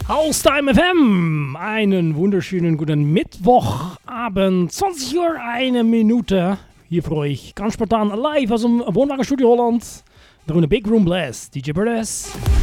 Haustime FM, einen wunderschönen guten Mittwochabend, 20 Uhr, 1 Minute. Hier für euch ganz spontan live aus dem Wohnwagenstudio Holland. Drunter Big Room Blast, DJ Burles.